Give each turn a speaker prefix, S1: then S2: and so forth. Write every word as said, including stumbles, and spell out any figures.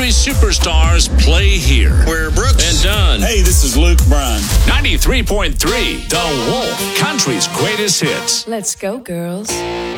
S1: country superstars play here.
S2: We're Brooks
S1: and Dunn.
S3: Hey, this is Luke Bryan.
S1: ninety-three point three, The Wolf, country's greatest hits.
S4: Let's go, girls.